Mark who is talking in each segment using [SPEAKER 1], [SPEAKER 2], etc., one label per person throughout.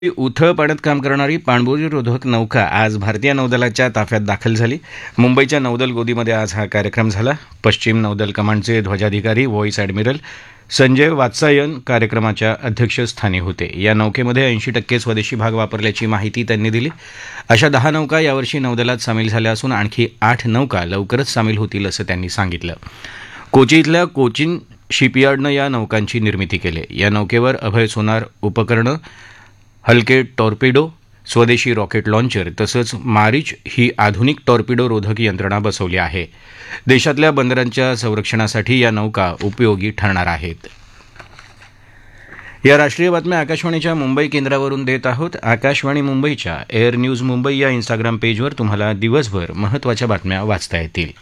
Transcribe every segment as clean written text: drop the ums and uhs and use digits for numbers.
[SPEAKER 1] उथळ पाण्यात काम करणारी पाणबुडीरोधक नौका आज भारतीय नौदलाच्या ताफ्यात दाखल झाली. मुंबईच्या नौदल गोदीमध्ये आज हा कार्यक्रम झाला. पश्चिम नौदल कमांडचे ध्वजाधिकारी व्हाईस ॲडमिरल संजय वात्सायन कार्यक्रमाच्या अध्यक्षस्थानी होते. या नौकेमध्ये 80% स्वदेशी भाग वापरल्याची माहिती त्यांनी दिली. अशा 10 नौका यावर्षी नौदलात सामील झाल्या असून आणखी 8 नौका लवकरच सामील होतील असं त्यांनी सांगितलं. कोची इथल्या कोचिन शिपयार्डनं या नौकांची निर्मिती केली. या नौकेवर अभय सोनार उपकरणं, हलके टॉर्पेडो, स्वदेशी रॉकेट लॉन्चर तसंच मारिच ही आधुनिक टॉर्पेडो रोधक यंत्रणा बसवली आहे. देशातल्या बंदरांच्या संरक्षणासाठी या नौका उपयोगी ठरणार आहेत. या राष्ट्रीय बातम्या आकाशवाणीच्या मुंबई केंद्रावरून देत आहोत. आकाशवाणी मुंबईच्या एअर न्यूज मुंबई या इंस्टाग्राम पेजवर तुम्हाला दिवसभर महत्त्वाच्या बातम्या वाचता येतील.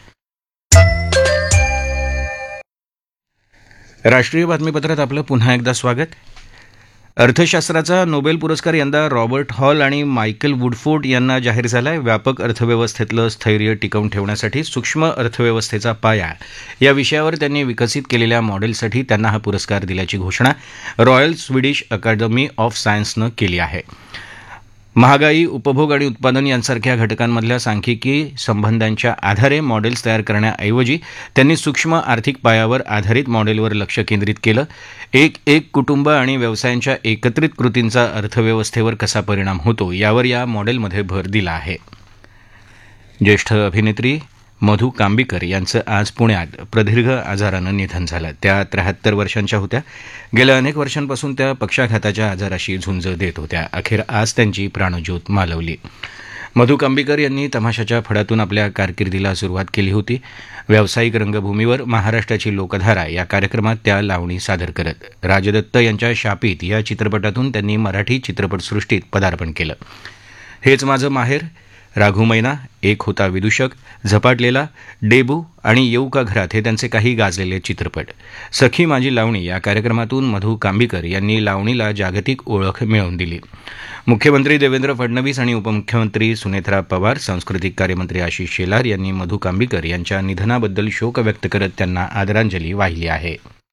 [SPEAKER 1] राष्ट्रीय बातमीपत्रात आपलं पुन्हा एकदा स्वागत. अर्थशास्त्राचा नोबेल पुरस्कार यंदा रॉबर्ट हॉल आणि मायकेल वुडफोर्ड यांना जाहीर झाला आहे. व्यापक अर्थव्यवस्थेतलं स्थैर्य टिकवून ठेवण्यासाठी सूक्ष्म अर्थव्यवस्थेचा पाया या विषयावर त्यांनी विकसित केलेल्या मॉडेलसाठी त्यांना हा पुरस्कार दिल्याची घोषणा रॉयल स्वीडिश अकॅडमी ऑफ सायन्सनं केली आहे. महागाई, उपभोग आणि उत्पादन यांसारख्या घटकांमधल्या सांख्यिकी संबंधांच्या आधारे मॉडेल्स तयार करण्याऐवजी त्यांनी सूक्ष्म आर्थिक पायावर आधारित मॉडेलवर लक्ष केंद्रित केलं. एक कुटुंब आणि व्यवसायांच्या एकत्रित कृतींचा अर्थव्यवस्थेवर कसा परिणाम होतो यावर या मॉडेलमध्ये भर दिला आहे. ज्येष्ठ अभिनेत्री मधु कांबीकर यांचं आज पुण्यात प्रदीर्घ आजारानं निधन झालं. त्या 73 वर्षांच्या होत्या. गेल्या अनेक वर्षांपासून त्या पक्षाघाताच्या आजाराशी झुंज देत होत्या. अखेर आज त्यांची प्राणज्योत मालवली. मधु कांबीकर यांनी तमाशाच्या फडातून आपल्या कारकिर्दीला सुरुवात केली होती. व्यावसायिक रंगभूमीवर महाराष्ट्राची लोकधारा या कार्यक्रमात त्या लावणी सादर करत. राजदत्त यांच्या शापित या चित्रपटातून त्यांनी मराठी चित्रपटसृष्टीत पदार्पण केलं. हेच माझं माहेर, राघू मैना, एक होता विदूषक, झपाटलेला, डेबू आणि येऊ का घरात हे त्यांचे काही गाजलेले चित्रपट. सखी माझी लावणी या कार्यक्रमातून मधु कांबीकर यांनी लावणीला जागतिक ओळख मिळवून दिली. मुख्यमंत्री देवेंद्र फडणवीस आणि उपमुख्यमंत्री सुनेत्रा पवार, सांस्कृतिक कार्यमंत्री आशिष शेलार यांनी मधु कांबीकर यांच्या निधनाबद्दल शोक व्यक्त करत त्यांना आदरांजली वाहिली आहे.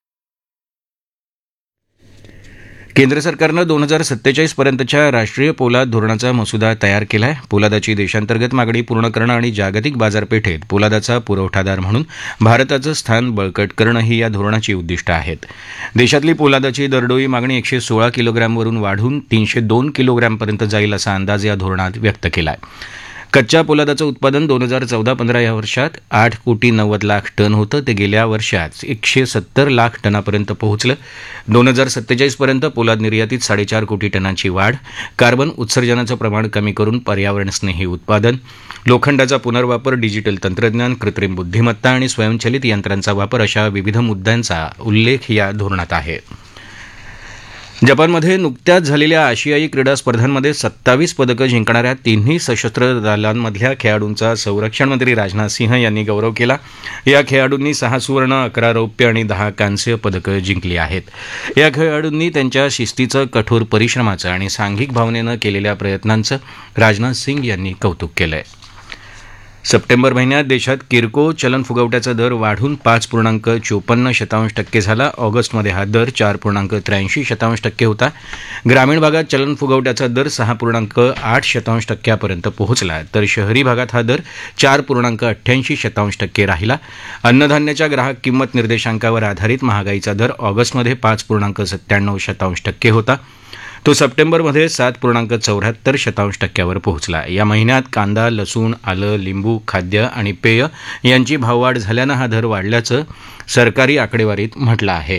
[SPEAKER 1] केंद्र सरकारनं 2047 पर्यंतच्या राष्ट्रीय पोलाद धोरणाचा मसुदा तयार केला आहे. पोलादाची देशांतर्गत मागणी पूर्ण करणं आणि जागतिक बाजारपेठेत पोलादाचा पुरवठादार म्हणून भारताचं स्थान बळकट करणं ही या धोरणाची उद्दिष्ट आहेत. देशातली पोलादाची दरडोई मागणी 116 किलोग्रॅमवरून वाढून 302 किलोग्रॅमपर्यंत जाईल असा अंदाज या धोरणात व्यक्त केला आहे. कच्च्या पोलादाचं उत्पादन 2014-15 या वर्षात 8,90,00,000 टन होतं. ते गेल्या वर्षात 170 लाख टनापर्यंत पोहोचलं. 2047 पर्यंत पोलाद निर्यातीत 4.5 कोटी टनांची वाढ, कार्बन उत्सर्जनाचं प्रमाण कमी करून पर्यावरणस्नेही उत्पादन, लोखंडाचा पुनर्वापर, डिजिटल तंत्रज्ञान, कृत्रिम बुद्धिमत्ता आणि स्वयंचलित यंत्रांचा वापर अशा विविध मुद्द्यांचा उल्लेख या धोरणात आहे. जपानमध्ये नुकत्याच झालेल्या आशियाई क्रीडा स्पर्धांमध्ये 27 पदकं जिंकणाऱ्या तिन्ही सशस्त्र दलांमधल्या खेळाडूंचा संरक्षण मंत्री राजनाथ सिंह यांनी गौरव केला. या खेळाडूंनी 6 सुवर्ण, 11 रौप्य आणि 10 कांस्य पदकं जिंकली आहेत. या खेळाडूंनी त्यांच्या शिस्तीचं, कठोर परिश्रमाचं आणि सांघिक भावनेनं केलेल्या प्रयत्नांचं राजनाथ सिंग यांनी कौतुक केलंय. सप्टेंबर महिन्यात देशात किरकोळ चलनफुगवट्याचा दर वाढून 5.54% झाला. ऑगस्टमध्ये हा दर 4.83% होता. ग्रामीण भागात चलनफुगवट्याचा दर 6.8% पोहोचला, तर शहरी भागात हा दर 4.88% राहिला. अन्नधान्याच्या ग्राहक किंमत निर्देशांकावर आधारित महागाईचा दर ऑगस्टमध्ये 5.97% होता. तो सप्टेंबरमध्ये 7.74% पोहोचला. या महिन्यात कांदा, लसूण, आलं, लिंबू, खाद्य आणि पेय यांची भाववाढ झाल्यानं हा दर वाढल्याचं सरकारी आकडेवारीत म्हटलं आहे.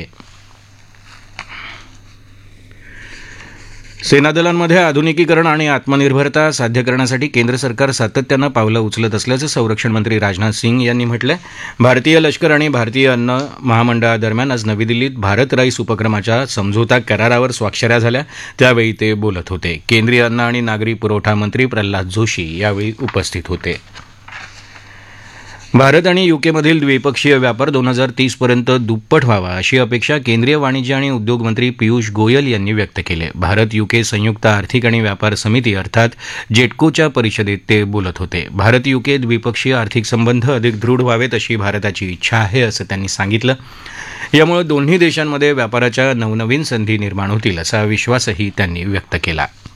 [SPEAKER 1] सेनादलांमध्ये आधुनिकीकरण आणि आत्मनिर्भरता साध्य करण्यासाठी केंद्र सरकार सातत्यानं पावलं उचलत असल्याचं संरक्षण मंत्री राजनाथ सिंग यांनी म्हटलं आहे. भारतीय लष्कर आणि भारतीय अन्न महामंडळादरम्यान आज नवी दिल्लीत भारत राईस उपक्रमाच्या समझोता करारावर स्वाक्षऱ्या झाल्या. त्यावेळी ते बोलत होते. केंद्रीय अन्न आणि नागरी पुरवठा मंत्री प्रल्हाद जोशी यावेळी उपस्थित होते. भारत आणि युकेमधील द्विपक्षीय व्यापार 2030 पर्यंत दुप्पट व्हावा अशी अपेक्षा केंद्रीय वाणिज्य आणि उद्योग मंत्री पियुष गोयल यांनी व्यक्त केली. भारत युके संयुक्त आर्थिक आणि व्यापार समिती अर्थात जेटकोच्या परिषदेत ते बोलत होते. भारत युके द्विपक्षीय आर्थिक संबंध अधिक दृढ व्हावेत अशी भारताची इच्छा आहे असं त्यांनी सांगितलं. यामुळे दोन्ही देशांमध्ये व्यापाराच्या नवनवीन संधी निर्माण होतील असा विश्वासही त्यांनी व्यक्त केला.